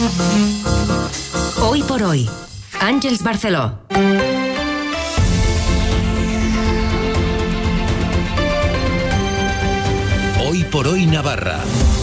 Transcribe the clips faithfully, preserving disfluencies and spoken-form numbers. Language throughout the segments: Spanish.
Hoy por hoy, Àngels Barceló. Hoy por hoy Navarra.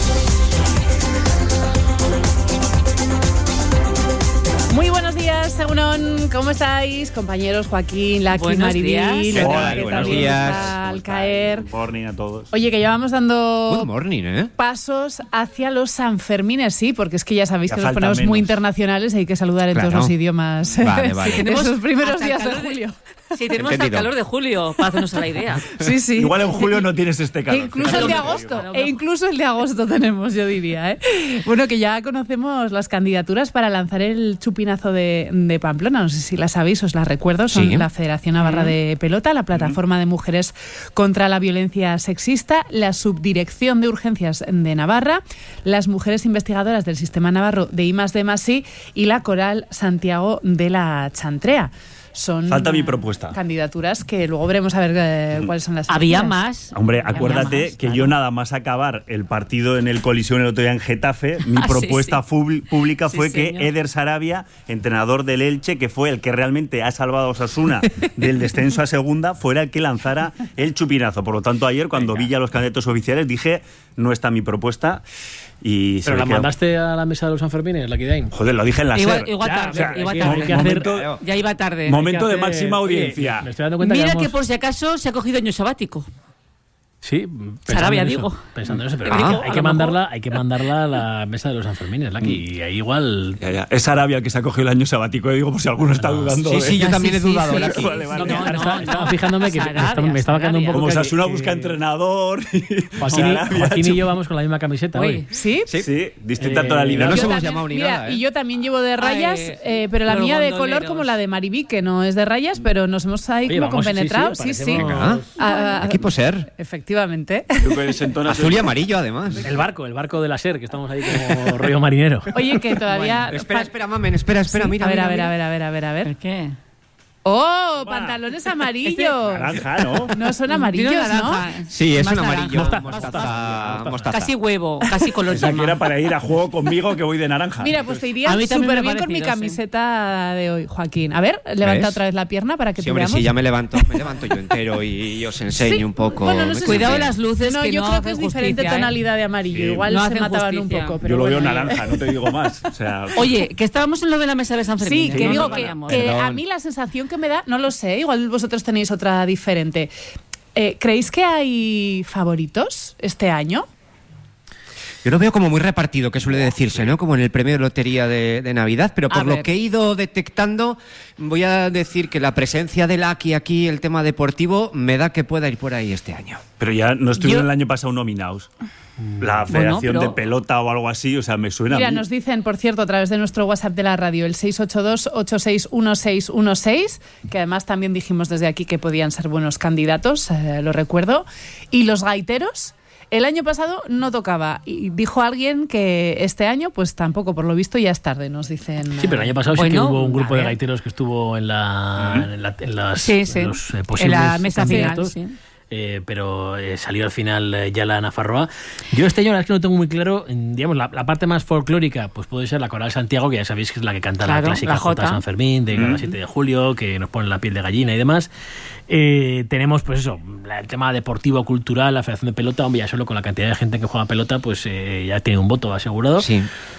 Muy buenos días, Egunon, ¿cómo estáis? Compañeros Joaquín, Laki, Maribel. Hola, buenos días. Al caer. Good morning a todos. Oye, que llevamos dando Good morning, ¿eh? pasos hacia los Sanfermines, sí, porque es que ya sabéis Ya que nos falta ponemos menos. muy internacionales y hay que saludar en Claro. todos los idiomas. Vale, vale. Sí, Tenemos esos primeros hasta días de calor de- julio. Sí, tenemos hasta el Entendido. calor de julio, para hacernos a la idea. Sí, sí. Igual en julio no tienes este E calor. incluso el de agosto, e incluso el de agosto tenemos, yo diría. ¿eh? Bueno, que ya conocemos las candidaturas para lanzar el chupinazo de, de Pamplona. No sé si las sabéis, os las recuerdo. Son Sí. la Federación Navarra de Pelota, la Plataforma de Mujeres contra la Violencia Sexista, la Subdirección de Urgencias de Navarra, las Mujeres Investigadoras del Sistema Navarro de I más D más I y la Coral Santiago de la Chantrea. Son Falta mi eh, propuesta. candidaturas que luego veremos a ver eh, cuáles son las Había elegidas. más. Hombre, Había acuérdate más, que claro. yo nada más acabar el partido en el Colisión el otro día en Getafe, mi Ah, sí, propuesta sí. fu- pública Sí, fue señor. que Eder Sarabia, entrenador del Elche, que fue el que realmente ha salvado a Osasuna del descenso a segunda, fuera el que lanzara el chupinazo. Por lo tanto, ayer cuando vi ya los candidatos oficiales dije, no está mi propuesta. Y se Pero me la quedó- mandaste a la mesa de los Sanfermines, la Kidain. Joder, lo dije en la Igual, SER. igual Ya, tarde, o sea, igual hay que- tarde. hay que hacer- Momento- Ya iba tarde. Momento de Hay que hacer- máxima Oye, audiencia. me estoy dando cuenta Mira que, que vamos- por si acaso se ha cogido año sabático. Sí, pensando Sarabia, en eso, digo. Pensando en eso, pero Ah, hay, que- a hay lo que mejor. mandarla, hay que mandarla a la mesa de los Sanfermines, Laki, y ahí igual... Ya, ya. Es Arabia el que se ha cogido el año sabático, digo, por si alguno está dudando. Sí, ¿eh? sí, yo Ah, también sí, he sí, dudado, sí. Laki. Vale, vale. No, No, ahora no, estaba, no. estaba fijándome que me Sarabia, estaba, me estaba quedando un poco... Como que- Osasuna que- busca entrenador. y- Joaquín, y- Sarabia, Joaquín y chup- yo vamos con la misma camiseta Uy. hoy. ¿Sí? Sí, sí, distinta Eh, tonalidad. no Yo nos hemos también- llamado ni mira, nada, ¿eh? Y yo también llevo de rayas, eh, eh, pero la los mía de color gondoleros. como la de Maribí, que no es de rayas, pero nos hemos ahí Oye, como vamos, sí, compenetrados. sí, Sí, sí. parecemos- Venga. Ah, ah, Equipo ser. Efectivamente. Tú que desentonas Azul y el- amarillo, además. El barco, el barco de la SER, que estamos ahí como rollo marinero. Oye, que todavía... Espera, fa- espera, mamen, espera, espera, Sí, mira, a ver, mira, a ver, mira. a ver, a ver, a ver, a ver. ¿Por qué? ¡Oh! Pantalones amarillos. Naranja, ¿no? No son amarillos, Tiene ¿no? naranja. Sí, es Más un amarillo, naranja. mostaza, mostaza. Casi huevo, casi color Pensaba que llama. era para ir a juego conmigo que voy de naranja. Mira, pues te iría A mí también súper me ha bien con mi parecido, sí. camiseta de hoy, Joaquín. A ver, levanta ¿Ves? otra vez la pierna para que Sí, te hombre, veamos. sí, ya me levanto, me levanto yo entero y, y os enseño Sí. un poco. Bueno, no Me sé si- Cuidado confío. las luces No, que yo no creo que hacen es diferente justicia, ¿eh? tonalidad de amarillo. Sí. Igual No se hacen mataban justicia. un poco. Pero Yo lo veo bueno, naranja, no te digo más. O sea, Oye, que estábamos en lo de la mesa de San Fermín. Sí, que no digo nos que, vayamos. que Perdón. a mí la sensación que me da, no lo sé, igual vosotros tenéis otra diferente. Eh, ¿Creéis que hay favoritos este año? Yo lo veo como muy repartido, que suele decirse, ¿no? Como en el premio de lotería de, de Navidad, pero A por lo ver. que he ido detectando, voy a decir que la presencia del Laki aquí, el tema deportivo, me da que pueda ir por ahí este año. pero ya no estuvieron Yo- el año pasado nominados. La Bueno, Federación pero- de Pelota o algo así, o sea, me suena Mira, a mí. nos dicen, por cierto, a través de nuestro WhatsApp de la radio, el seis ocho dos, ocho seis uno seis uno seis, que además también dijimos desde aquí que podían ser buenos candidatos, eh, lo recuerdo. Y los gaiteros, el año pasado no tocaba. Y dijo alguien que este año, pues tampoco, por lo visto, ya es tarde, nos dicen. Sí, pero el año pasado sí que Bueno, hubo un grupo a de ver. gaiteros que estuvo en la, en la- en las Sí, sí. en los eh, En posibles la mesa final, candidatos. sí. Eh, pero eh, salió al final eh, ya la Nafarroa. Yo este año la verdad es que no tengo muy claro, en, digamos, la, la parte más folclórica, pues puede ser la Coral Santiago, que ya sabéis que es la que canta Claro, la clásica la Jota Jota. San Fermín de cada siete de julio, que nos pone la piel de gallina y demás. Eh, tenemos, pues eso, la- el tema deportivo, cultural, la Federación de Pelota, hombre, ya solo con la cantidad de gente que juega pelota, pues eh, ya tiene un voto asegurado. Sí.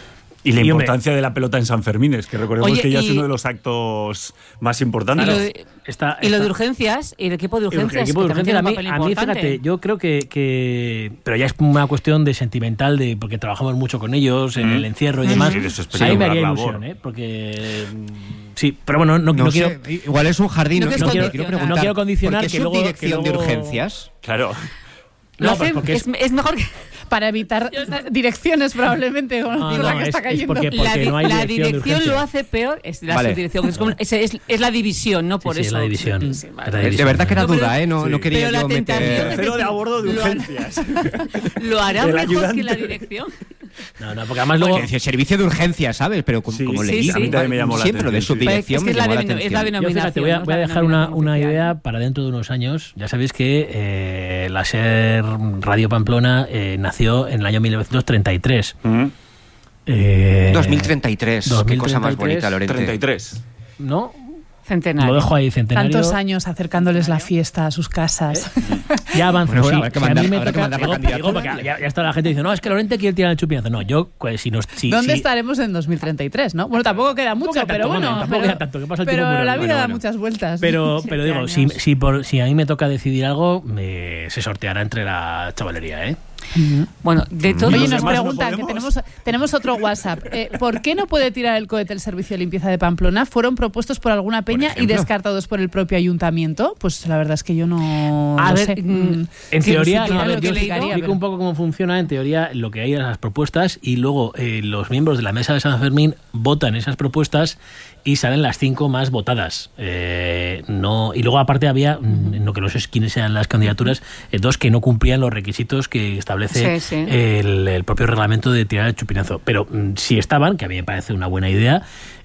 Y la Y, hombre, importancia de la pelota en San Fermines, que recordemos Oye, que ya es y- uno de los actos más Y importantes. lo de, Está- y lo de está- urgencias, y el equipo de El urgencias. equipo de que también urgencias, a mí, tiene un a papel mí, importante. fíjate, yo creo que, que... Pero ya es una cuestión de sentimental, de porque trabajamos mucho con ellos, en Mm. el encierro y demás. Sí, de su Ahí me haría espectacular ilusión, labor. ¿eh? Porque... mm, Sí, pero bueno, no, no, No, quiero... sé, igual es un jardín, No no, que es no quiero, condicionar. quiero preguntar. No quiero condicionar ¿por qué que luego- subdirección que luego- de urgencias? Claro. Lo No, hacen- pues porque es, es- es mejor que. Para evitar direcciones, probablemente, con No, la no, que es- está es cayendo. porque- La, di- no hay la dirección de dirección urgencias. lo hace peor, es la Vale. subdirección. Es, como- es, es- es la división, no Sí, por sí, eso. es la división. Sí, Es vale. la De división. verdad que era No, pero- duda, ¿eh? No, sí. no quería Pero la yo tentación meter... es- Tercero de a bordo de Lo- urgencias. Lo hará El mejor que ayudante. la dirección. No, no, porque además luego... Porque decía, servicio de urgencias, ¿sabes? Pero como, Sí, como sí, leí, sí. a mí A mí también me llamó la siempre lo de atención, sí. subdirección Es que me es la llamó la de- es la atención. de- Yo fíjate, voy a, voy a dejar una, una oficial. idea para dentro de unos años. Ya sabéis que eh, la SER Radio Pamplona eh, nació en el año mil novecientos treinta y tres. Mm. Eh, dos mil treinta y tres, dos mil qué cosa más treinta y tres, bonita, Lorente. treinta y tres. ¿No? Centenario. Lo dejo ahí, centenario. Tantos años acercándoles la fiesta a sus casas. Ya avanzo. Bueno, sí, habrá que si a mandar- mí me habrá que toca- mandar la digo, candidatura. digo, porque ya, ya está la gente diciendo, no, es que Lorente quiere tirar el chupinazo. No, yo, pues, si nos... Si, ¿Dónde si- estaremos en dos mil treinta y tres, no? Bueno, tampoco queda Tampoco mucho, queda pero tanto, bueno. mami, tampoco pero queda tanto, que pasa el pero tiempo muy la rápido. vida da Bueno, muchas vueltas. Pero, Siete pero digo, si, años. si, por, si a mí me toca decidir algo, me- se sorteará entre la chavalería, ¿eh? Bueno, de todo. Oye, los nos demás no preguntan, que podemos. tenemos, tenemos otro WhatsApp. Eh, ¿Por qué no puede tirar el cohete el servicio de limpieza de Pamplona? ¿Fueron propuestos por alguna peña y ejemplo. descartados por el propio ayuntamiento? Pues la verdad es que yo no A lo ver, sé. mm, En Sí, teoría, sí, no, a claro, ver, lo yo que os leería, explico pero- un poco cómo funciona. En teoría, lo que hay es las propuestas y luego eh, los miembros de la mesa de San Fermín votan esas propuestas y salen las cinco más votadas. Eh, no Y luego, aparte, había, mm, no que no sé quiénes sean las candidaturas, eh, dos que no cumplían los requisitos que establece Sí, sí. El, el propio reglamento de tirar el chupinazo. Pero mm, si estaban, que a mí me parece una buena idea,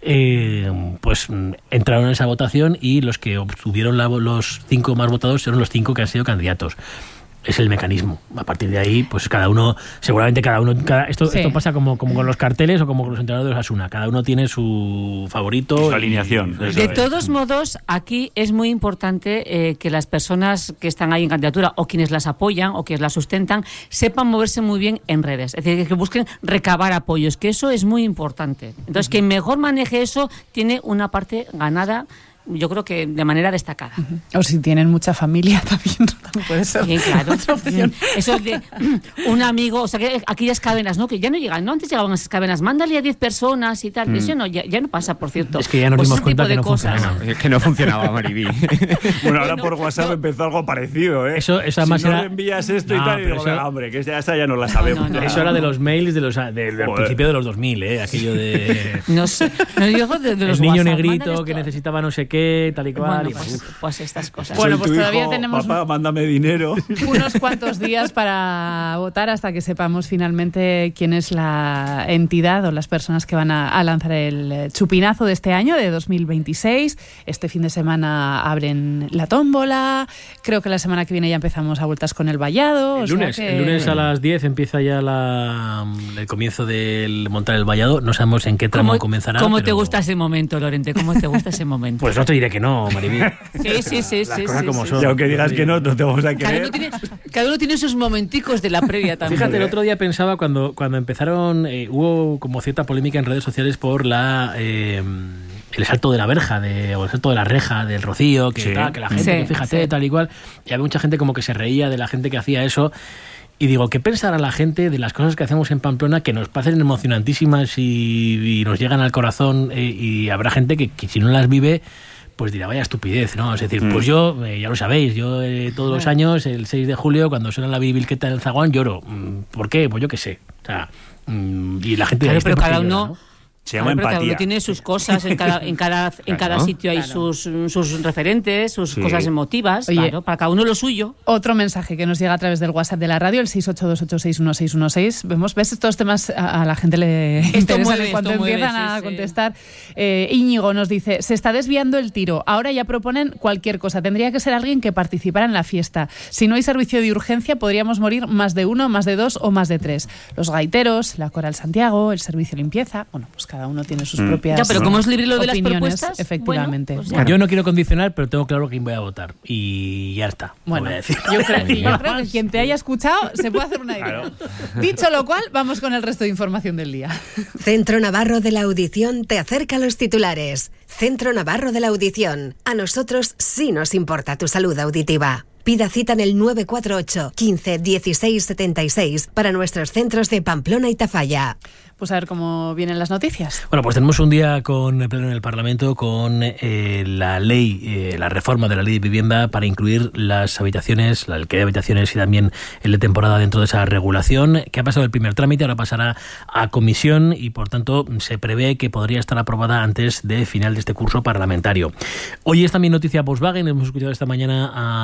eh, pues mm, entraron en esa votación y los que obtuvieron la- los cinco más votados fueron los cinco que han sido candidatos. Es el mecanismo. A partir de ahí, pues cada uno, seguramente cada uno, cada, esto, Sí. esto pasa como, como con los carteles o como con los entrenadores de Osasuna. Cada uno tiene su favorito. Su y- alineación. y- Eso De es. todos modos, aquí es muy importante eh, que las personas que están ahí en candidatura o quienes las apoyan o quienes las sustentan sepan moverse muy bien en redes. Es decir, que busquen recabar apoyos, que eso es muy importante. Entonces, quien mejor maneje eso tiene una parte ganada, yo creo que de manera destacada. O si tienen mucha familia también, también puede ser. Sí, claro. otra opción. Eso es de un amigo, o sea, que aquellas cadenas, ¿no? Que ya no llegan, ¿no? Antes llegaban esas cadenas, mándale a diez personas y tal. Eso no, ya, ya no pasa, por cierto. Es que ya nos Pues dimos ese cuenta tipo que de no cosas. funcionaba. Es que no funcionaba, Mariví. Bueno, ahora por WhatsApp empezó algo parecido, ¿eh? Eso- eso además si no era- le envías esto y No, tal, y pero digo, eso- venga, hombre, que esa, esa ya no la sabemos. no, no. Eso era de los mails de los, de- del Joder. principio de los dos mil, ¿eh? Aquello de... No sé, no digo de, de los el niño WhatsApp, negrito mándales que todo. necesitaba no sé qué, tal y cual. Bueno, y- pues, uf. pues estas cosas. Bueno, Soy pues tu todavía hijo, tenemos- Papá, mándame dinero. Unos cuantos días para votar hasta que sepamos finalmente quién es la entidad o las personas que van a, a lanzar el chupinazo de este año, de dos mil veintiséis. Este fin de semana abren la tómbola. Creo que la semana que viene ya empezamos a vueltas con el vallado. o El sea lunes, que- el lunes a las diez empieza ya la, el comienzo del montar el vallado. No sabemos en qué tramo ¿Cómo, comenzará. ¿Cómo te pero- gusta ese momento, Lorente? ¿Cómo te gusta ese momento? Pues no te diré que no, Mariví. sí, sí, sí. Las sí, cosas sí, como sí. son. Y aunque digas que no, no te vamos a Cada creer. uno, tiene, cada uno tiene sus momenticos de la previa también. Fíjate, el otro día pensaba cuando, cuando empezaron, eh, hubo como cierta polémica en redes sociales por la eh, el salto de la verja, de, o el salto de la reja, del Rocío, que, Sí. tal, que la gente, Sí, que fíjate, sí. tal y cual. Y había mucha gente como que se reía de la gente que hacía eso. Y digo, ¿qué pensará la gente de las cosas que hacemos en Pamplona que nos parecen emocionantísimas y, y nos llegan al corazón? Eh, y habrá gente que, que si no las vive, pues dirá, vaya estupidez, ¿no? Es decir, Mm. pues yo, eh, ya lo sabéis, yo eh, todos los años, el seis de julio, cuando suena la bibilqueta del zaguán, lloro. Mm, ¿Por qué? Pues yo qué sé. O sea, mm, y la gente Claro, dice, pero ¿por qué cada llora, uno... no? Se llama Claro, pero cada empatía. uno tiene sus cosas, en cada, en cada, en cada Claro. sitio hay Claro. sus, sus referentes, sus Sí. cosas emotivas, Oye. claro, para cada uno lo suyo. Otro mensaje que nos llega a través del WhatsApp de la radio, el seis ocho dos ocho seis uno seis uno seis. Vemos, ves, estos temas a, a la gente le interesan mueve, y cuando esto mueve, empiezan sí, a sí. contestar. Eh, Íñigo nos dice, se está desviando el tiro. Ahora ya proponen cualquier cosa. Tendría que ser alguien que participara en la fiesta. Si no hay servicio de urgencia, podríamos morir más de uno, más de dos o más de tres. Los gaiteros, la Coral Santiago, el servicio de limpieza. Bueno, pues cada uno tiene sus Mm. propias Ya, pero como es libre lo de las opiniones, propuestas, efectivamente. bueno, pues ya. Bueno. Yo no quiero condicionar, pero tengo claro quién voy a votar. Y ya está. lo Bueno, voy a decir. yo creo, yo creo que quien te haya escuchado se puede hacer una idea. Dicho lo cual, vamos con el resto de información del día. Centro Navarro de la Audición te acerca a los titulares. Centro Navarro de la Audición. A nosotros sí nos importa tu salud auditiva. Pida cita en el nueve cuatro ocho, quince, dieciséis, setenta y seis para nuestros centros de Pamplona y Tafalla. Pues a ver cómo vienen las noticias. Bueno, pues tenemos un día con el pleno en el Parlamento con eh, la ley, eh, la reforma de la ley de vivienda para incluir las habitaciones, el alquiler de habitaciones y también el de temporada dentro de esa regulación, que ha pasado el primer trámite, ahora pasará a comisión y por tanto se prevé que podría estar aprobada antes de final de este curso parlamentario. Hoy es también noticia Volkswagen, hemos escuchado esta mañana al presidente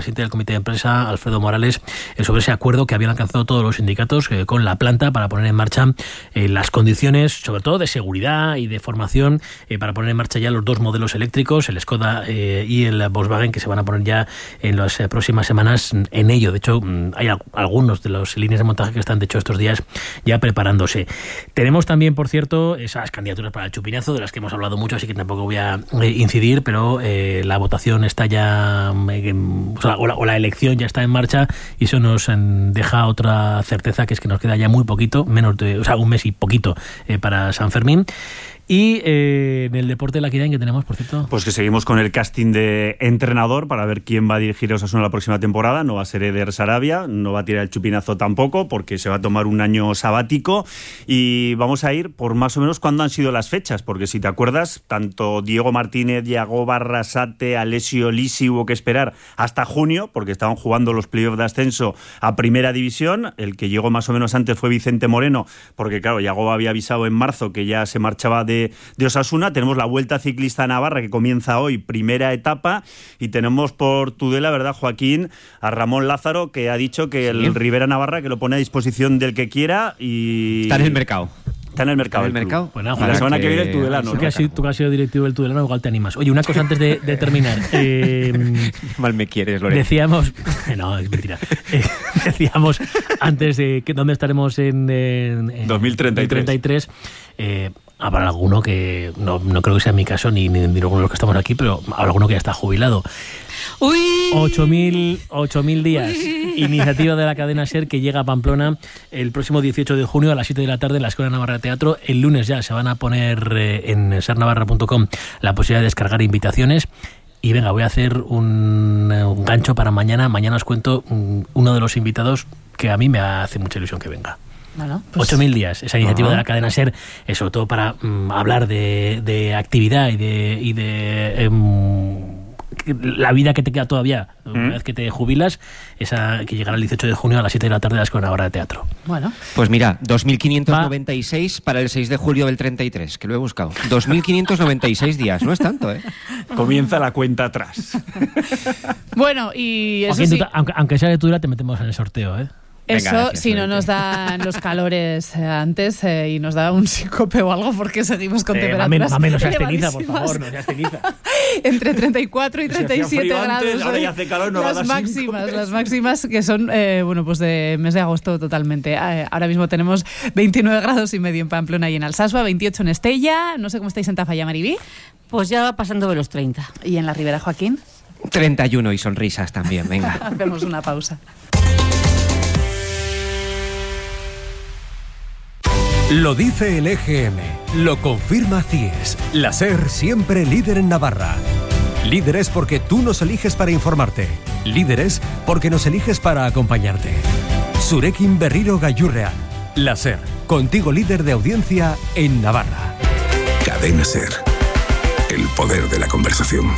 presidente del comité de empresa, Alfredo Morales, eh, sobre ese acuerdo que habían alcanzado todos los sindicatos eh, con la planta para poner en marcha eh, las condiciones, sobre todo de seguridad y de formación, eh, para poner en marcha ya los dos modelos eléctricos, el Skoda eh, y el Volkswagen, que se van a poner ya en las eh, próximas semanas en ello. De hecho, hay a- algunos de las líneas de montaje que están, de hecho, estos días ya preparándose. Tenemos también, por cierto, esas candidaturas para el chupinazo, de las que hemos hablado mucho, así que tampoco voy a eh, incidir, pero eh, la votación está ya, eh, o, sea, o, la, o la elección ya está en marcha, y eso nos eh, deja otra certeza, que es que nos queda ya muy poquito, menos de, o sea, un mes y poquito eh, para San Fermín. Y eh, en el deporte de la Equidad, ¿en qué tenemos, por cierto? Pues que seguimos con el casting de entrenador para ver quién va a dirigir a Osasuna la próxima temporada. No va a ser Eder Sarabia, no va a tirar el chupinazo tampoco, porque se va a tomar un año sabático, y vamos a ir por más o menos cuándo han sido las fechas, porque si te acuerdas, tanto Diego Martínez, Yago Barrasate, Alessio Lisi hubo que esperar hasta junio, porque estaban jugando los playoffs de ascenso a Primera División. El que llegó más o menos antes fue Vicente Moreno, porque claro, Yago había avisado en marzo que ya se marchaba de de Osasuna. Tenemos la Vuelta Ciclista a Navarra, que comienza hoy, primera etapa, y tenemos por Tudela, ¿verdad, Joaquín?, a Ramón Lázaro, que ha dicho que el Sí. Rivera Navarra que lo pone a disposición del que quiera, y Está en el mercado. está en el mercado. ¿Está en el el club. mercado? Pues nada, Y la ojalá semana que, que- viene el Tudelano, Tú ¿no? que, has sido, tú que has sido directivo del Tudelano, igual te animas. Oye, una cosa antes de, de terminar. Eh, Mal me quieres, Lorenzo. decíamos... No, es mentira. Eh, decíamos antes de que dónde estaremos en, en, en dos mil treinta y tres. dos mil treinta y tres. Eh, habrá alguno que, no, no creo que sea mi caso, ni, ni, ni ninguno de los que estamos aquí, pero habrá alguno que ya está jubilado. ¡Uy! ocho mil días. Iniciativa de la cadena SER, que llega a Pamplona el próximo dieciocho de junio a las siete de la tarde en la Escuela Navarra de Teatro. El lunes ya se van a poner eh, en ser navarra punto com la posibilidad de descargar invitaciones. Y venga, voy a hacer un, eh, un gancho para mañana. Mañana os cuento um, uno de los invitados que a mí me hace mucha ilusión que venga. Bueno, pues ocho mil días, esa iniciativa Ajá. de la cadena SER, eh, sobre todo para mm, hablar de, de actividad y de, y de em, la vida que te queda todavía una ¿Mm? vez que te jubilas, esa que llegará el dieciocho de junio a las siete de la tarde a la Escuela Navarra de Teatro. bueno. Pues mira, dos mil quinientos noventa y seis para el seis de julio del treinta y tres, que lo he buscado. dos mil quinientos noventa y seis días, no es tanto, ¿eh? Comienza la cuenta atrás. Bueno, y eso Joaquín, sí, tú ta- aunque, aunque sea de Tudela, te metemos en el sorteo, ¿eh? eso Venga, gracias, si no Lorenzo. nos dan los calores eh, antes eh, y nos da un síncope o algo, porque seguimos con Eh, temperaturas mame, no seas ceniza, por elevadísimas. favor, no seas ceniza. Entre treinta y cuatro y Si hacía treinta y siete frío grados. antes, ahora hoy. ya hace calor, no va a las dar máximas, síncopes. las máximas que son, eh, bueno, pues de mes de agosto totalmente. Eh, ahora mismo tenemos veintinueve grados y medio en Pamplona y en Alsasua, veintiocho en Estella. No sé cómo estáis en Tafalla, Maribí. Pues ya va pasando de los treinta. Y en la Ribera, Joaquín. treinta y uno y sonrisas también, venga. Hacemos una pausa. Lo dice el E G M, lo confirma CIES. La SER siempre líder en Navarra. Líderes porque tú nos eliges para informarte. Líderes porque nos eliges para acompañarte. Surekin Berriro Gayurrean. La SER, contigo líder de audiencia en Navarra. Cadena SER. El poder de la conversación.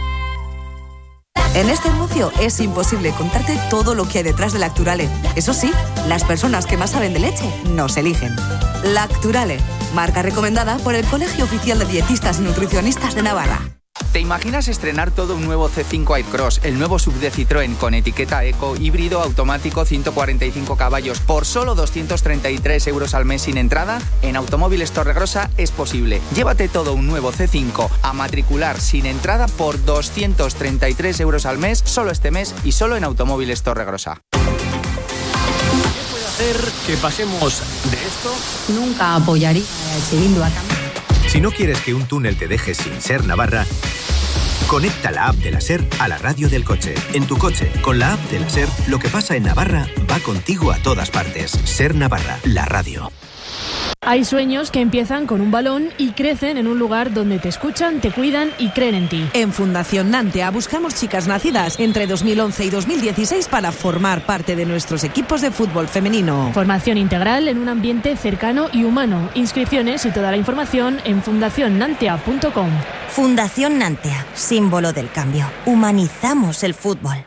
En este anuncio es imposible contarte todo lo que hay detrás de Lacturale. Eso sí, las personas que más saben de leche nos eligen. Lacturale, marca recomendada por el Colegio Oficial de Dietistas y Nutricionistas de Navarra. ¿Te imaginas estrenar todo un nuevo C cinco Aircross, el nuevo sub de Citroën con etiqueta eco, híbrido, automático, ciento cuarenta y cinco caballos, por solo doscientos treinta y tres euros al mes sin entrada? En Automóviles Torregrosa es posible. Llévate todo un nuevo C cinco a matricular sin entrada por doscientos treinta y tres euros al mes, solo este mes y solo en Automóviles Torregrosa. Hacer que pasemos de esto. Nunca apoyaría a H. Bildu a cambio. Si no quieres que un túnel te deje sin ser Navarra, conecta la app de la SER a la radio del coche. En tu coche, con la app de la SER, lo que pasa en Navarra va contigo a todas partes. SER Navarra, la radio. Hay sueños que empiezan con un balón y crecen en un lugar donde te escuchan, te cuidan y creen en ti. En Fundación Nantea buscamos chicas nacidas entre dos mil once y dos mil dieciséis para formar parte de nuestros equipos de fútbol femenino. Formación integral en un ambiente cercano y humano. Inscripciones y toda la información en fundación nantea punto com. Fundación Nantea, símbolo del cambio. Humanizamos el fútbol.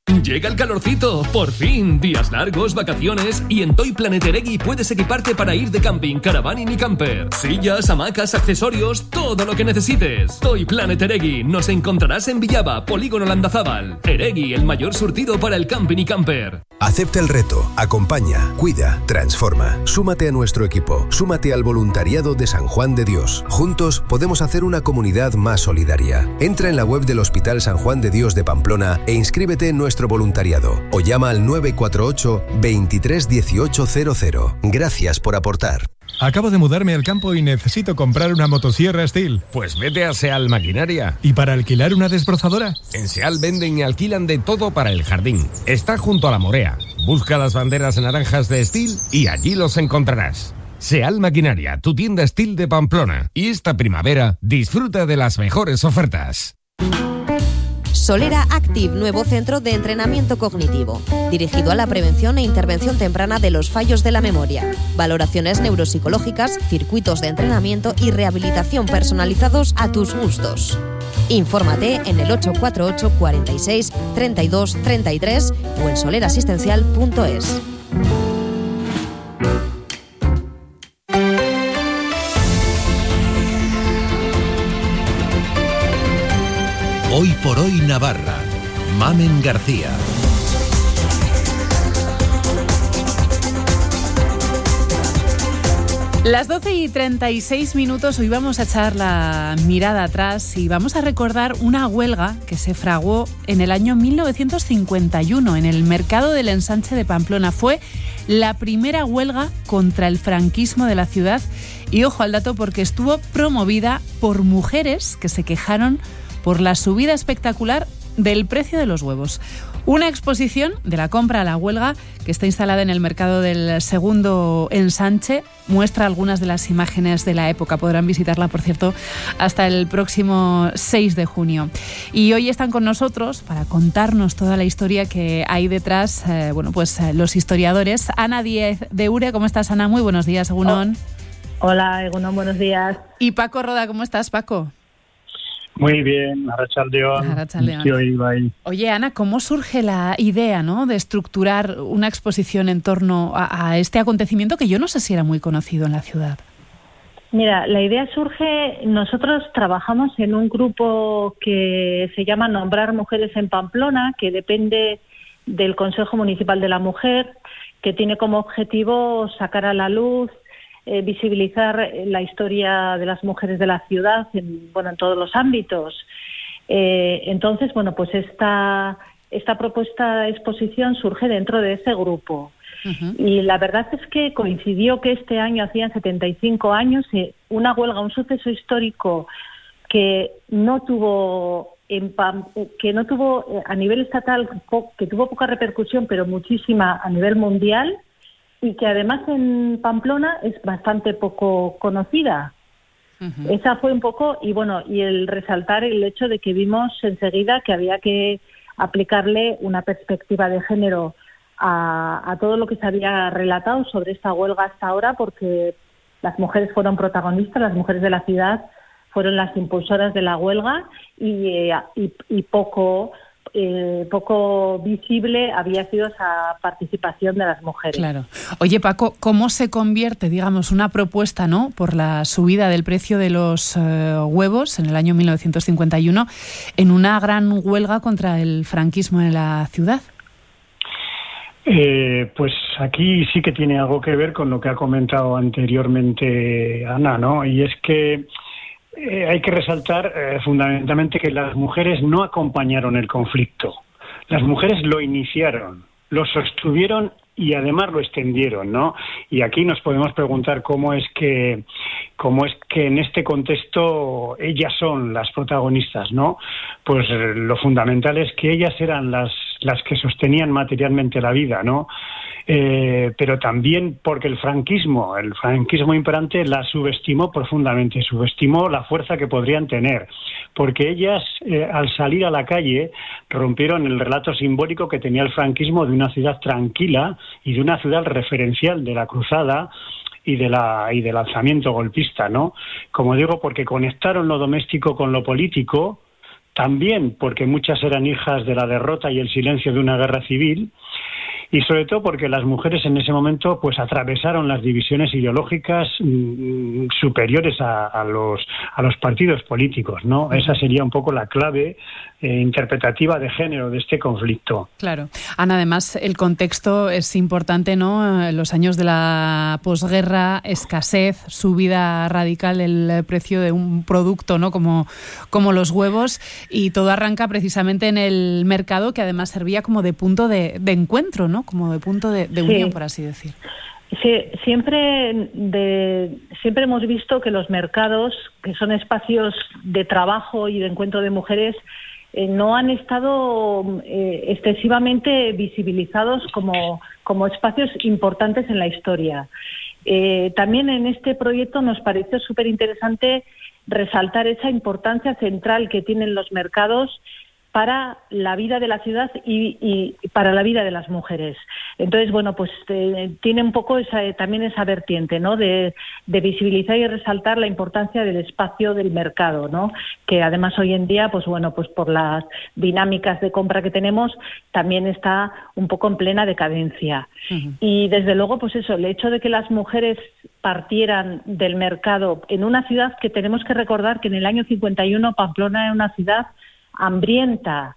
Llega el calorcito, por fin, días largos, vacaciones y en Toy Planet Eregui puedes equiparte para ir de camping, caravaning y camper. Sillas, hamacas, accesorios, todo lo que necesites. Toy Planet Eregui, nos encontrarás en Villaba, Polígono Landazábal. Eregui, el mayor surtido para el camping y camper. Acepta el reto, acompaña, cuida, transforma. Súmate a nuestro equipo, súmate al voluntariado de San Juan de Dios. Juntos podemos hacer una comunidad más solidaria. Entra en la web del Hospital San Juan de Dios de Pamplona e inscríbete en nuestro voluntariado o llama al nueve cuatro ocho, veintitrés dieciocho cero cero. Gracias por aportar. Acabo de mudarme al campo y necesito comprar una motosierra Steel. Pues vete a Seal Maquinaria. ¿Y para alquilar una desbrozadora? En Seal venden y alquilan de todo para el jardín. Está junto a la Morea. Busca las banderas naranjas de Steel y allí los encontrarás. Seal Maquinaria, tu tienda Steel de Pamplona. Y esta primavera, disfruta de las mejores ofertas. Solera Active, nuevo centro de entrenamiento cognitivo, dirigido a la prevención e intervención temprana de los fallos de la memoria, valoraciones neuropsicológicas, circuitos de entrenamiento y rehabilitación personalizados a tus gustos. Infórmate en el ocho cuatro ocho, cuarenta y seis, treinta y dos, treinta y tres o en solerasistencial punto es. Hoy por hoy Navarra. Mamen García. Las doce y treinta y seis minutos, hoy vamos a echar la mirada atrás y vamos a recordar una huelga que se fraguó en el año mil novecientos cincuenta y uno en el mercado del Ensanche de Pamplona. Fue la primera huelga contra el franquismo de la ciudad y ojo al dato porque estuvo promovida por mujeres que se quejaron por la subida espectacular del precio de los huevos. Una exposición de la compra a la huelga que está instalada en el mercado del Segundo Ensanche muestra algunas de las imágenes de la época. Podrán visitarla, por cierto, hasta el próximo seis de junio. Y hoy están con nosotros para contarnos toda la historia que hay detrás, eh, bueno, pues eh, los historiadores. Ana Díez de Eure, ¿cómo estás, Ana? Muy buenos días, Egunon. Oh. Hola, Egunon, buenos días. Y Paco Roda, ¿cómo estás, Paco? Muy bien, Arratsaldeon. Arratsaldeon. Oye, Ana, ¿cómo surge la idea, ¿no?, de estructurar una exposición en torno a, a este acontecimiento que yo no sé si era muy conocido en la ciudad? Mira, la idea surge, nosotros trabajamos en un grupo que se llama Nombrar Mujeres en Pamplona, que depende del Consejo Municipal de la Mujer, que tiene como objetivo sacar a la luz, Eh, visibilizar la historia de las mujeres de la ciudad en, bueno, en todos los ámbitos. Eh, entonces, bueno, pues esta, esta propuesta de exposición surge dentro de ese grupo. Uh-huh. Y la verdad es que coincidió que este año hacían setenta y cinco años, eh, una huelga, un suceso histórico que no tuvo en Pam, que no tuvo eh, a nivel estatal, po, que tuvo poca repercusión, pero muchísima a nivel mundial, y que además en Pamplona es bastante poco conocida. Uh-huh. Esa fue un poco, y bueno, y el resaltar el hecho de que vimos enseguida que había que aplicarle una perspectiva de género a, a todo lo que se había relatado sobre esta huelga hasta ahora, porque las mujeres fueron protagonistas, las mujeres de la ciudad fueron las impulsoras de la huelga y, eh, y, y poco... Eh, poco visible había sido esa participación de las mujeres. Claro. Oye, Paco, ¿cómo se convierte, digamos, una propuesta, ¿no?, por la subida del precio de los eh, huevos en el año mil novecientos cincuenta y uno en una gran huelga contra el franquismo en la ciudad? Eh, pues aquí sí que tiene algo que ver con lo que ha comentado anteriormente Ana, ¿no? Y es que Eh, hay que resaltar eh, fundamentalmente que las mujeres no acompañaron el conflicto. Las mujeres lo iniciaron, lo sostuvieron y además lo extendieron, ¿no? Y aquí nos podemos preguntar cómo es que cómo es que en este contexto ellas son las protagonistas, ¿no? Pues eh, lo fundamental es que ellas eran las las que sostenían materialmente la vida, ¿no? Eh, pero también porque el franquismo, el franquismo imperante las subestimó profundamente, subestimó la fuerza que podrían tener, porque ellas eh, al salir a la calle rompieron el relato simbólico que tenía el franquismo de una ciudad tranquila y de una ciudad referencial de la cruzada y de la y del alzamiento golpista, ¿no? Como digo, porque conectaron lo doméstico con lo político, también porque muchas eran hijas de la derrota y el silencio de una guerra civil, y sobre todo porque las mujeres en ese momento pues atravesaron las divisiones ideológicas mmm, superiores a, a los a los partidos políticos, ¿no? Esa sería un poco la clave eh, interpretativa de género de este conflicto. Claro. Ana, además el contexto es importante, ¿no? Los años de la posguerra, escasez, subida radical del precio de un producto, ¿no? Como, como los huevos, y todo arranca precisamente en el mercado, que además servía como de punto de, de encuentro, ¿no? Como de punto de, de unión, sí, por así decir. Sí, siempre, de, siempre hemos visto que los mercados, que son espacios de trabajo y de encuentro de mujeres, eh, no han estado eh, excesivamente visibilizados como, como espacios importantes en la historia. Eh, también en este proyecto nos pareció súper interesante resaltar esa importancia central que tienen los mercados para la vida de la ciudad y, y para la vida de las mujeres. Entonces, bueno, pues eh, tiene un poco esa, también esa vertiente, ¿no? De, de visibilizar y resaltar la importancia del espacio del mercado, ¿no? Que además hoy en día, pues bueno, pues por las dinámicas de compra que tenemos, también está un poco en plena decadencia. Uh-huh. Y desde luego, pues eso, el hecho de que las mujeres partieran del mercado en una ciudad que tenemos que recordar que en el año cincuenta y uno Pamplona era una ciudad hambrienta,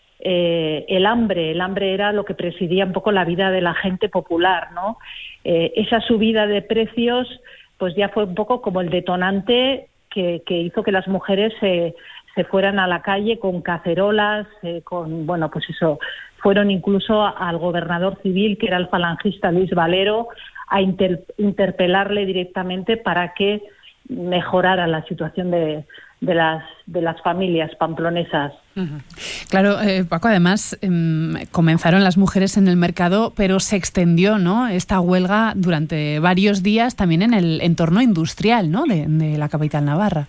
eh, el hambre, el hambre era lo que presidía un poco la vida de la gente popular, ¿no? Eh, esa subida de precios, pues ya fue un poco como el detonante que, que hizo que las mujeres se, se fueran a la calle con cacerolas, eh, con, bueno, pues eso, fueron incluso al gobernador civil, que era el falangista Luis Valero, a inter, interpelarle directamente para que mejorara la situación de de las de las familias pamplonesas. Uh-huh. Claro, eh, Paco, además eh, comenzaron las mujeres en el mercado, pero se extendió, ¿no?, esta huelga durante varios días también en el entorno industrial, ¿no?, de, de la capital navarra.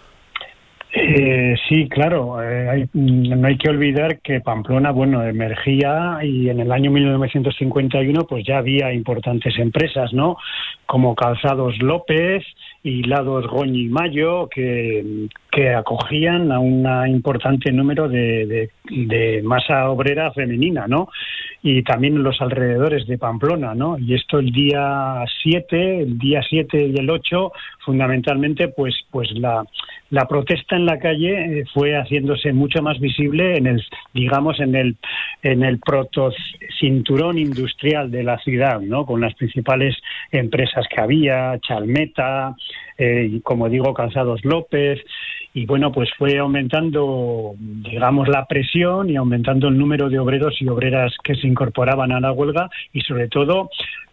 Eh, sí, claro. Eh, hay, no hay que olvidar que Pamplona, bueno, emergía, y en el año mil novecientos cincuenta y uno pues ya había importantes empresas, ¿no?, como Calzados López y Lados Goñi y Mayo, que, que acogían a un importante número de, de, de masa obrera femenina, ¿no? Y también en los alrededores de Pamplona, ¿no? Y esto el día siete, el día siete y el ocho, fundamentalmente, pues, pues la, la protesta en la calle eh, fue haciéndose mucho más visible en el, digamos, en el, en el proto cinturón industrial de la ciudad, ¿no? Con las principales empresas que había, Chalmeta, eh, y como digo, Calzados López, y bueno, pues fue aumentando, digamos, la presión y aumentando el número de obreros y obreras que se incorporaban a la huelga, y sobre todo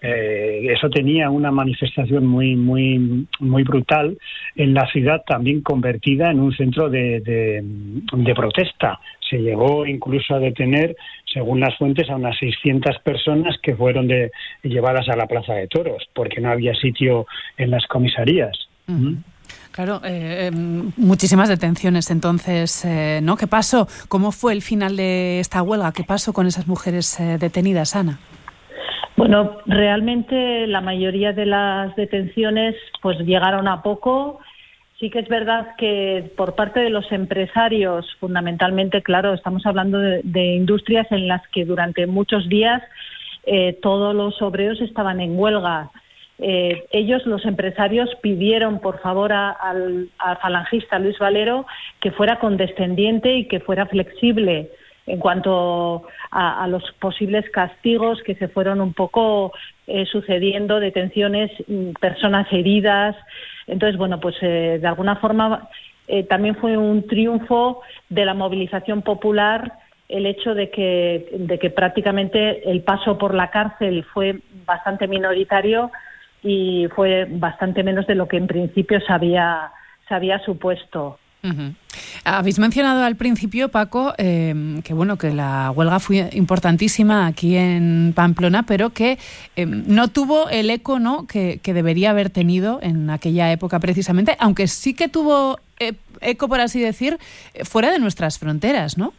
eh, eso tenía una manifestación muy muy muy brutal en la ciudad, también convertida en un centro de, de, de protesta. Se llegó incluso a detener, según las fuentes, a unas seiscientas personas que fueron de, llevadas a la Plaza de Toros, porque no había sitio en las comisarías. Uh-huh. Claro, eh, muchísimas detenciones entonces, eh, ¿no? ¿Qué pasó? ¿Cómo fue el final de esta huelga? ¿Qué pasó con esas mujeres eh, detenidas, Ana? Bueno, realmente la mayoría de las detenciones pues llegaron a poco. Sí que es verdad que por parte de los empresarios, fundamentalmente, claro, estamos hablando de, de industrias en las que durante muchos días eh, todos los obreros estaban en huelga. Eh, ellos, los empresarios, pidieron por favor a, al, al falangista Luis Valero que fuera condescendiente y que fuera flexible en cuanto a, a los posibles castigos que se fueron un poco eh, sucediendo, detenciones, personas heridas. Entonces, bueno, pues eh, de alguna forma eh, también fue un triunfo de la movilización popular el hecho de que, de que prácticamente el paso por la cárcel fue bastante minoritario y fue bastante menos de lo que en principio se había, se había supuesto. Uh-huh. Habéis mencionado al principio, Paco, eh, que bueno, que la huelga fue importantísima aquí en Pamplona, pero que eh, no tuvo el eco, ¿no?, que, que debería haber tenido en aquella época precisamente, aunque sí que tuvo eh, eco, por así decir, fuera de nuestras fronteras, ¿no?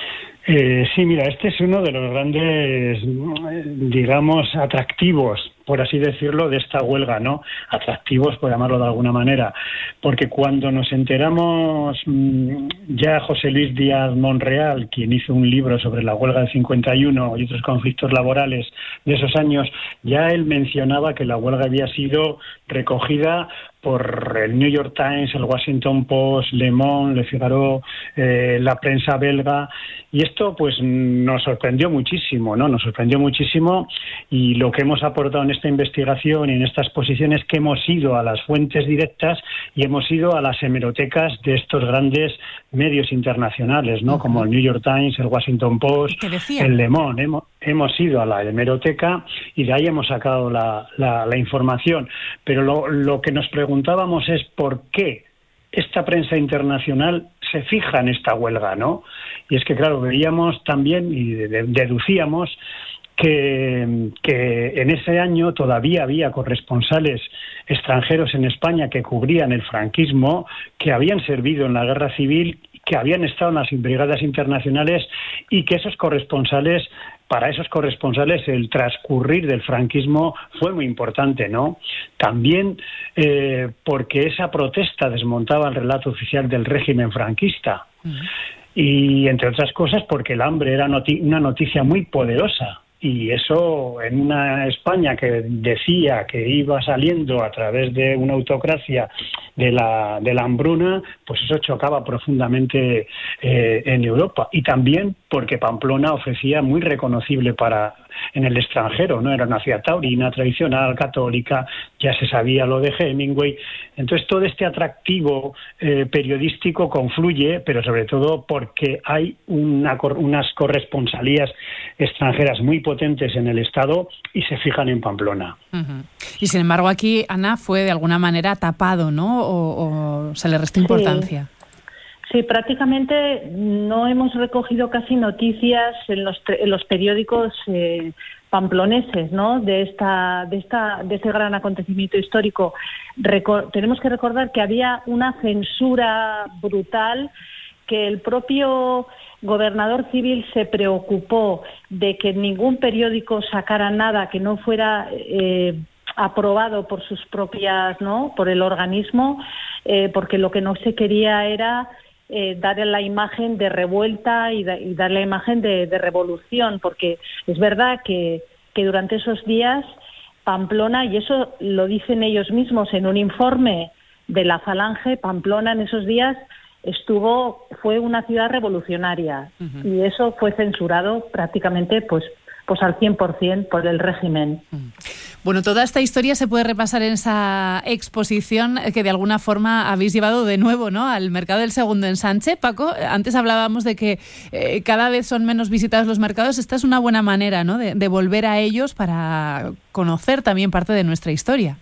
Eh, sí, mira, este es uno de los grandes, digamos, atractivos por así decirlo, de esta huelga, ¿no? Atractivos, por llamarlo de alguna manera. Porque cuando nos enteramos, ya José Luis Díaz Monreal, quien hizo un libro sobre la huelga del cincuenta y uno y otros conflictos laborales de esos años, ya él mencionaba que la huelga había sido recogida por el New York Times, el Washington Post, Le Monde, Le Figaro, eh, la prensa belga, y esto pues nos sorprendió muchísimo, ¿no? Nos sorprendió muchísimo, y lo que hemos aportado en esta investigación y en esta exposición es que hemos ido a las fuentes directas y hemos ido a las hemerotecas de estos grandes medios internacionales, ¿no? Uh-huh. Como el New York Times, el Washington Post, el Le Monde. Hemos, hemos ido a la hemeroteca y de ahí hemos sacado la, la, la información. Pero lo, lo que nos preguntábamos es por qué esta prensa internacional se fija en esta huelga, ¿no? Y es que, claro, veíamos también y deducíamos que, que en ese año todavía había corresponsales extranjeros en España que cubrían el franquismo, que habían servido en la guerra civil, que habían estado en las brigadas internacionales, y que esos corresponsales, para esos corresponsales el transcurrir del franquismo fue muy importante, ¿no? También eh, porque esa protesta desmontaba el relato oficial del régimen franquista. Uh-huh. Y, entre otras cosas, porque el hambre era noti- una noticia muy poderosa. Y eso, en una España que decía que iba saliendo a través de una autocracia de la, de la hambruna, pues eso chocaba profundamente eh, en Europa. Y también porque Pamplona ofrecía muy reconocible para en el extranjero, ¿no? Era una ciudad taurina, tradicional, católica, ya se sabía lo de Hemingway. Entonces todo este atractivo eh, periodístico confluye, pero sobre todo porque hay una, unas corresponsalías extranjeras muy potentes en el Estado y se fijan en Pamplona. Uh-huh. Y sin embargo aquí, Ana, fue de alguna manera tapado, ¿no? O, o se le restó importancia. Sí. Sí, prácticamente no hemos recogido casi noticias en los, en los periódicos eh, pamploneses, ¿no? De esta, de esta, de este gran acontecimiento histórico. Recor- tenemos que recordar que había una censura brutal, que el propio gobernador civil se preocupó de que ningún periódico sacara nada que no fuera eh, aprobado por sus propias, ¿no? Por el organismo, eh, porque lo que no se quería era Eh, darle la imagen de revuelta y, da, y darle la imagen de, de revolución, porque es verdad que, que durante esos días Pamplona, y eso lo dicen ellos mismos en un informe de la Falange, Pamplona en esos días estuvo fue una ciudad revolucionaria. Uh-huh. Y eso fue censurado prácticamente pues pues al cien por ciento por el régimen. Bueno, toda esta historia se puede repasar en esa exposición que de alguna forma habéis llevado de nuevo, ¿no?, al mercado del Segundo Ensanche. Paco, antes hablábamos de que eh, cada vez son menos visitados los mercados. Esta es una buena manera, ¿no?, de, de volver a ellos para conocer también parte de nuestra historia.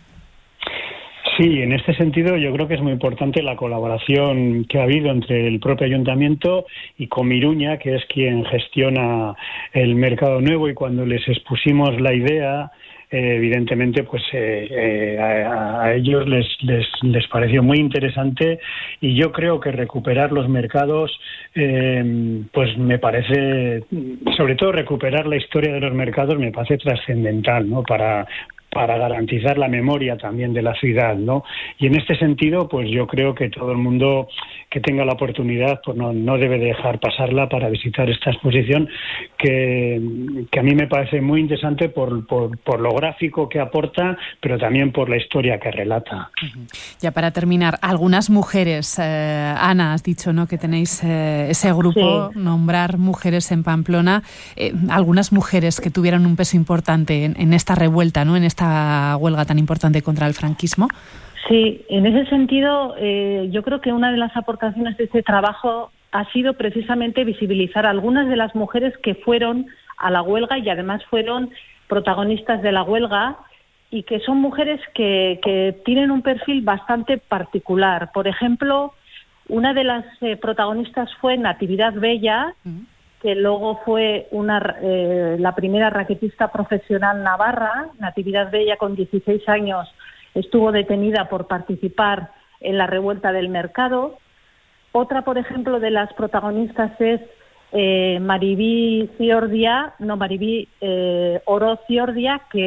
Sí, en este sentido yo creo que es muy importante la colaboración que ha habido entre el propio ayuntamiento y Comiruña, que es quien gestiona el Mercado Nuevo, y cuando les expusimos la idea, eh, evidentemente pues eh, eh, a, a ellos les, les, les pareció muy interesante, y yo creo que recuperar los mercados eh, pues me parece, sobre todo recuperar la historia de los mercados me parece trascendental, ¿no?, para para garantizar la memoria también de la ciudad, ¿no? Y en este sentido, pues yo creo que todo el mundo que tenga la oportunidad, pues no, no debe dejar pasarla para visitar esta exposición, que, que a mí me parece muy interesante por, por, por lo gráfico que aporta, pero también por la historia que relata. Uh-huh. Ya para terminar, algunas mujeres, eh, Ana, has dicho, ¿no?, que tenéis eh, ese grupo, sí, Nombrar Mujeres en Pamplona, eh, algunas mujeres que tuvieron un peso importante en, en esta revuelta, ¿no?, en esta esta huelga tan importante contra el franquismo. Sí, en ese sentido eh, yo creo que una de las aportaciones de este trabajo ha sido precisamente visibilizar a algunas de las mujeres que fueron a la huelga y además fueron protagonistas de la huelga, y que son mujeres que, que tienen un perfil bastante particular. Por ejemplo, una de las eh, protagonistas fue Natividad Bella, uh-huh, que luego fue una, eh, la primera raquetista profesional navarra. Natividad Bella, con dieciséis años, estuvo detenida por participar en la revuelta del mercado. Otra, por ejemplo, de las protagonistas es eh, Maribí Ciordia, no, Maribí eh, Oro Ciordia, que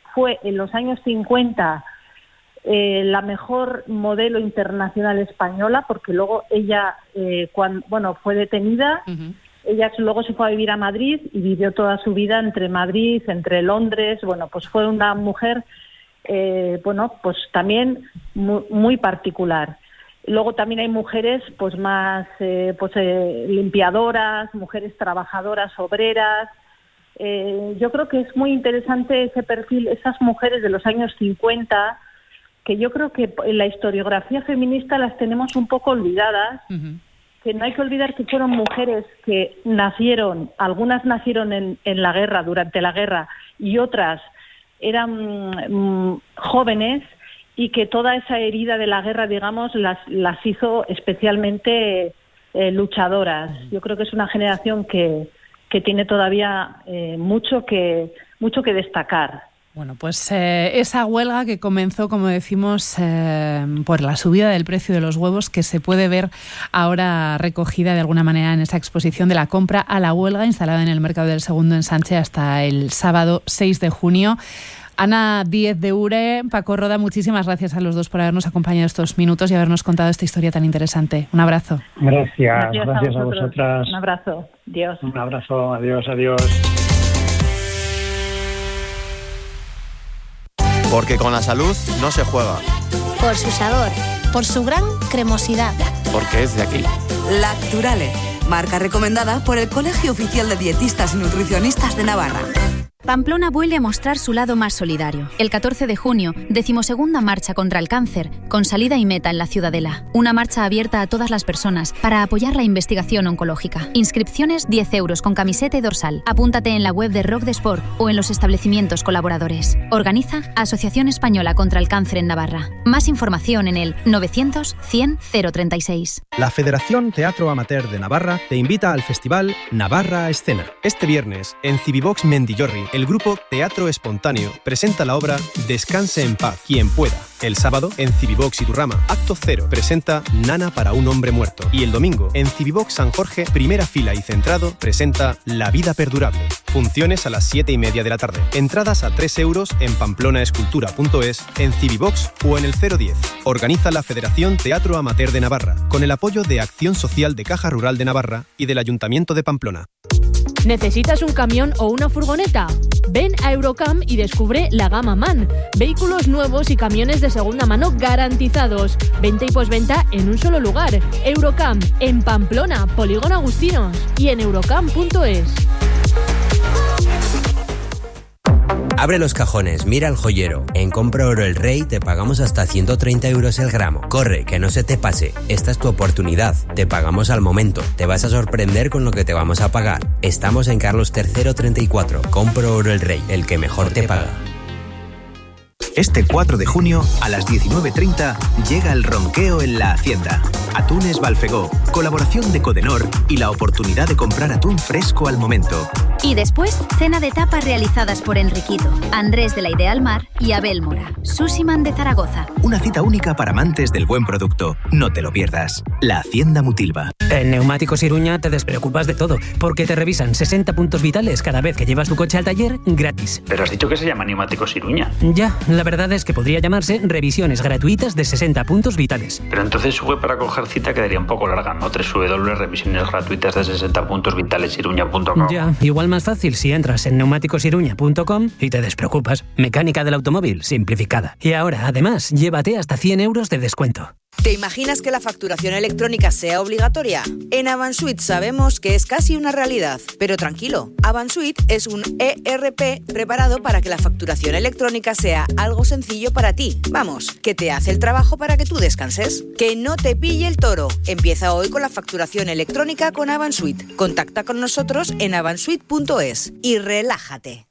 fue en los años cincuenta eh, la mejor modelo internacional española, porque luego ella, eh, cuando, bueno, fue detenida. Uh-huh. Ella luego se fue a vivir a Madrid y vivió toda su vida entre Madrid, entre Londres. Bueno, pues fue una mujer, eh, bueno, pues también muy, muy particular. Luego también hay mujeres, pues más, eh, pues eh, limpiadoras, mujeres trabajadoras, obreras. Eh, yo creo que es muy interesante ese perfil, esas mujeres de los años cincuenta, que yo creo que en la historiografía feminista las tenemos un poco olvidadas. Uh-huh. Que no hay que olvidar que fueron mujeres que nacieron, algunas nacieron en, en la guerra, durante la guerra, y otras eran mmm, jóvenes, y que toda esa herida de la guerra, digamos, las, las hizo especialmente eh, luchadoras. Yo creo que es una generación que, que tiene todavía eh, mucho que, mucho que destacar. Bueno, pues eh, esa huelga que comenzó, como decimos, eh, por la subida del precio de los huevos, que se puede ver ahora recogida de alguna manera en esa exposición de la compra a la huelga instalada en el Mercado del Segundo en Sánchez hasta el sábado seis de junio. Ana Díez de Ure, Paco Roda, muchísimas gracias a los dos por habernos acompañado estos minutos y habernos contado esta historia tan interesante. Un abrazo. Gracias, gracias, gracias a, a vosotras. Un abrazo, Dios. Un abrazo, adiós, adiós. Porque con la salud no se juega. Por su sabor, por su gran cremosidad. Porque es de aquí. Lacturale, marca recomendada por el Colegio Oficial de Dietistas y Nutricionistas de Navarra. Pamplona vuelve a mostrar su lado más solidario. El catorce de junio, decimosegunda marcha contra el cáncer, con salida y meta en la Ciudadela. Una marcha abierta a todas las personas para apoyar la investigación oncológica. Inscripciones diez euros con camiseta y dorsal. Apúntate en la web de Rock de Sport o en los establecimientos colaboradores. Organiza Asociación Española contra el Cáncer en Navarra. Más información en el novecientos cien cero treinta y seis. La Federación Teatro Amateur de Navarra te invita al festival Navarra a Escena. Este viernes, en Civivox Mendillorri, el grupo Teatro Espontáneo presenta la obra Descanse en paz, quien pueda. El sábado, en Civivox Iturrama, Acto Cero, presenta Nana para un hombre muerto. Y el domingo, en Civivox San Jorge, primera fila y centrado, presenta La vida perdurable. Funciones a las siete y media de la tarde. Entradas a tres euros en pamplona-escultura punto es, en Civivox o en el cero diez. Organiza la Federación Teatro Amateur de Navarra, con el apoyo de Acción Social de Caja Rural de Navarra y del Ayuntamiento de Pamplona. ¿Necesitas un camión o una furgoneta? Ven a Eurocam y descubre la gama MAN. Vehículos nuevos y camiones de segunda mano garantizados. Venta y posventa en un solo lugar. Eurocam, en Pamplona, Polígono Agustinos y en eurocam punto es. Abre los cajones, mira al joyero. En Compra Oro El Rey te pagamos hasta ciento treinta euros el gramo. Corre, que no se te pase. Esta es tu oportunidad. Te pagamos al momento. Te vas a sorprender con lo que te vamos a pagar. Estamos en Carlos tercero treinta y cuatro. Compra Oro El Rey, el que mejor te paga. Este cuatro de junio, a las diecinueve treinta, llega el ronqueo en la Hacienda. Atunes Balfegó, colaboración de Codenor y la oportunidad de comprar atún fresco al momento. Y después, cena de tapas realizadas por Enriquito, Andrés de la Ideal Mar y Abel Mora, Susiman de Zaragoza. Una cita única para amantes del buen producto. No te lo pierdas. La Hacienda Mutilva. En Neumáticos Iruña te despreocupas de todo, porque te revisan sesenta puntos vitales cada vez que llevas tu coche al taller gratis. Pero has dicho que se llama Neumáticos Iruña. Ya, la verdad es que podría llamarse revisiones gratuitas de sesenta puntos vitales. Pero entonces su web para coger cita quedaría un poco larga, ¿no? doble u doble u doble u punto revisiones gratuitas de sesenta puntos vitales iruña punto com. Ya, igual más fácil si entras en neumáticos iruña punto com y te despreocupas. Mecánica del automóvil simplificada. Y ahora, además, llévate hasta cien euros de descuento. ¿Te imaginas que la facturación electrónica sea obligatoria? En Avansuit sabemos que es casi una realidad, pero tranquilo, Avansuit es un E R P preparado para que la facturación electrónica sea algo sencillo para ti. Vamos, que te hace el trabajo para que tú descanses. Que no te pille el toro. Empieza hoy con la facturación electrónica con Avansuit. Contacta con nosotros en avansuit punto es y relájate.